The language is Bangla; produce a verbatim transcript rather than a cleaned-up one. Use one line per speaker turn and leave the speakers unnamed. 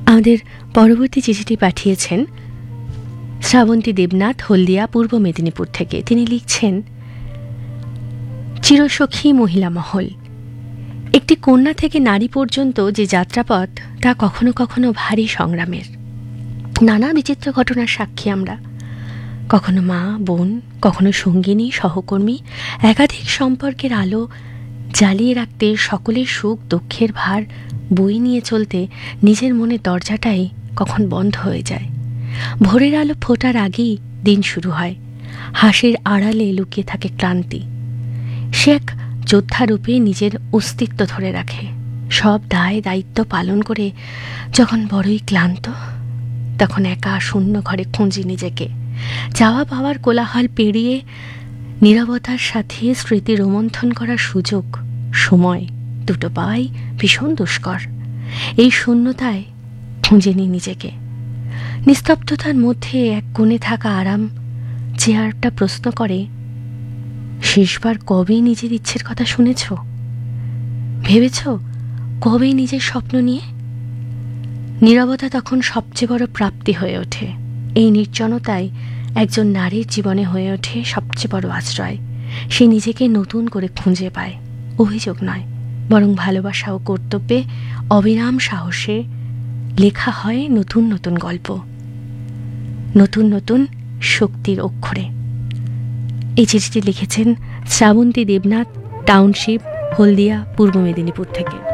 আমাদের পরবর্তী চিঠিটি পাঠিয়েছেন শ্রাবন্তী দেবনাথ, হলদিয়া, পূর্ব মেদিনীপুর থেকে। তিনি লিখছেন, চিরসখী মহিলা মহল। একটি কন্যা থেকে নারী পর্যন্ত যে যাত্রাপথ, তা কখনো কখনো ভারী সংগ্রামের। নানা বিচিত্র ঘটনার সাক্ষী আমরা। কখনো মা, বোন, কখনো সঙ্গিনী, সহকর্মী, একাধিক সম্পর্কের আলো জ্বালিয়ে রাখতে, সকলের সুখ দুঃখের ভার বই নিয়ে চলতে নিজের মনে দরজাটাই কখন বন্ধ হয়ে যায়। ভোরের আলো ফোটার আগেই দিন শুরু হয়। হাসির আড়ালে লুকিয়ে থাকে ক্লান্তি। সে এক যোদ্ধারূপে নিজের অস্তিত্ব ধরে রাখে। সব দায় দায়িত্ব পালন করে যখন বড়ই ক্লান্ত, তখন একা শূন্য ঘরে খুঁজি নিজেকে। চাওয়া পাওয়ার কোলাহল পেরিয়ে নীরবতার সাথে স্মৃতি রোমন্থন করার সুযোগ, সময় দুটো পাওয়াই ভীষণ দুষ্কর। এই শূন্যতায় খুঁজে নিই নিজেকে। নিস্তব্ধতার মধ্যে এক কোণে থাকা আরাম চেয়ারটা প্রশ্ন করে, শেষবার কবে নিজের ইচ্ছের কথা শুনেছ? ভেবেছ কবে নিজের স্বপ্ন নিয়ে? নীরবতা তখন সবচেয়ে বড় প্রাপ্তি হয়ে ওঠে। এই নির্জনতায় একজন নারীর জীবনে হয়ে ওঠে সবচেয়ে বড় আশ্রয়। সে নিজেকে নতুন করে খুঁজে পায়। অভিযোগ নয়, বরং ভালোবাসা ও কর্তব্যে অবিরাম সাহসে লেখা হয় নতুন নতুন গল্প, নতুন নতুন শক্তির অক্ষরে। এই চিঠিটি লিখেছেন শ্রাবন্তী দেবনাথ, টাউনশিপ, হলদিয়া, পূর্ব মেদিনীপুর থেকে।